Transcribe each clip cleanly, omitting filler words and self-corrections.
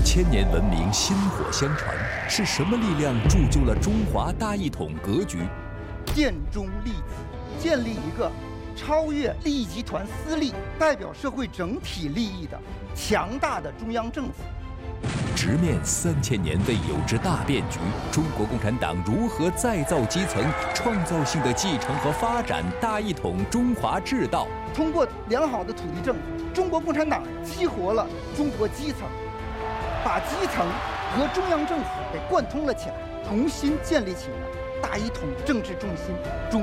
千年文明薪火相传，是什么力量铸就了中华大一统格局？ 建中立己，建立一个超越利益集团私利、代表社会整体利益的强大的中央政府。 直面3000年未有之大变局，中国共产党如何再造基层，创造性的继承和发展大一统中华治道？ 通过良好的土地政策，中国共产党激活了中国基层，把基层和中央政府给贯通了起来，重新建立起了大一统政治重心中。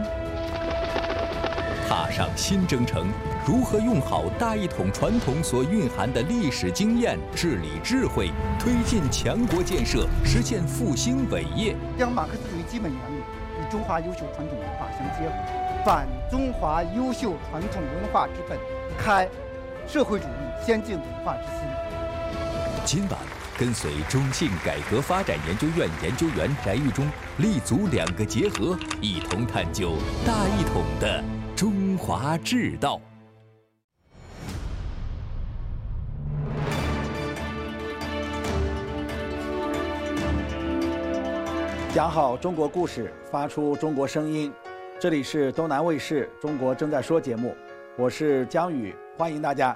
踏上新征程，如何用好大一统传统所蕴含的历史经验、治理智慧，推进强国建设，实现复兴伟业？ 将马克思主义基本原理与中华优秀传统文化相结合，反中华优秀传统文化之本，开社会主义先进文化之心。 今晚跟随中信改革发展研究院研究员翟玉忠，立足2个结合，一同探究大一统的中华治道。 讲好中国故事，发出中国声音。这里是东南卫视《中国正在说》节目，我是江宇，欢迎大家。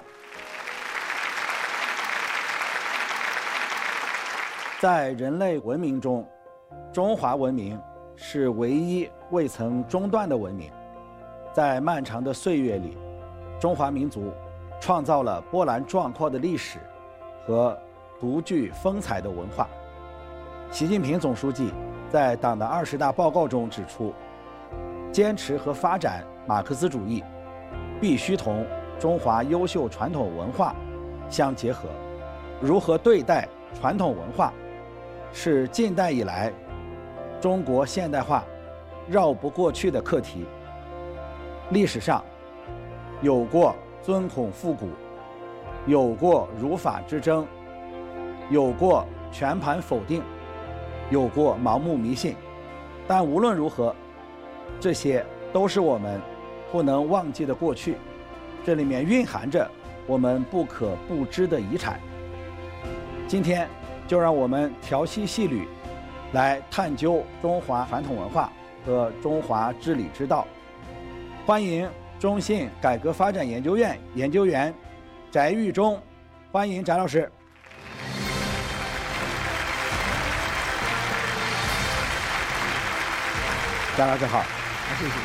在人类文明中，中华文明是唯一未曾中断的文明。在漫长的岁月里，中华民族创造了波澜壮阔的历史和独具风采的文化。习近平总书记在党的20大报告中指出，坚持和发展马克思主义必须同中华优秀传统文化相结合。如何对待传统文化，是近代以来中国现代化绕不过去的课题。历史上有过尊孔复古，有过儒法之争，有过全盘否定，有过盲目迷信，但无论如何，这些都是我们不能忘记的过去，这里面蕴含着我们不可不知的遗产。今天就让我们调息细履，来探究中华传统文化和中华治理之道。欢迎中信改革发展研究院研究员翟玉忠，欢迎翟老师。翟老师好。 谢谢。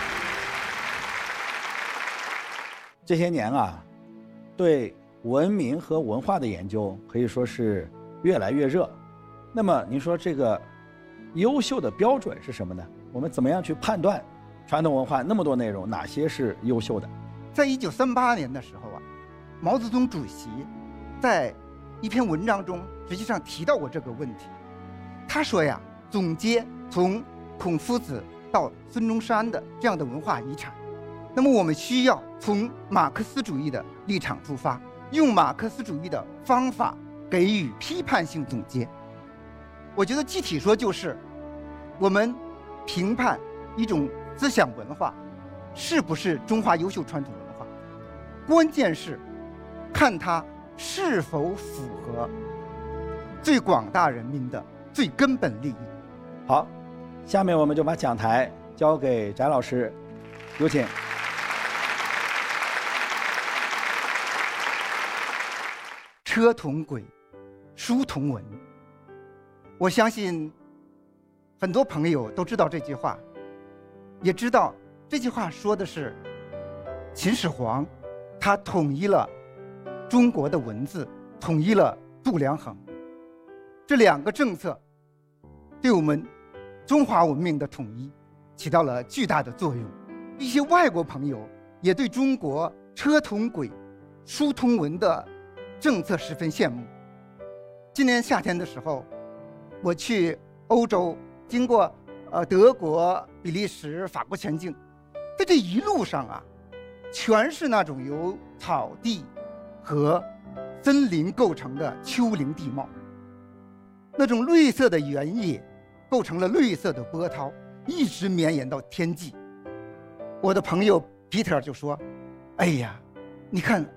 这些年啊，对文明和文化的研究可以说是越来越热。那么您说这个优秀的标准是什么呢？我们怎么样去判断传统文化那么多内容，哪些是优秀的？ 在1938年的时候啊，毛泽东主席在一篇文章中实际上提到过这个问题。他说呀，总结从孔夫子到孙中山的这样的文化遗产，那么我们需要从马克思主义的立场出发，用马克思主义的方法给予批判性总结。我觉得具体说就是我们评判一种思想文化是不是中华优秀传统文化，关键是看它是否符合最广大人民的最根本利益。 好，下面我们就把讲台交给翟老师，有请。 车同轨，书同文。我相信很多朋友都知道这句话，也知道这句话说的是秦始皇，他统一了中国的文字，统一了度量衡。这2个政策对我们中华文明的统一起到了巨大的作用。一些外国朋友也对中国车同轨，书同文的政策十分羡慕。今年夏天的时候，我去欧洲，经过德国、比利时、法国前进，在这一路上啊，全是那种由草地和森林构成的丘陵地貌，那种绿色的原野构成了绿色的波涛，一直绵延到天际。我的朋友 Peter 就说：“哎呀，你看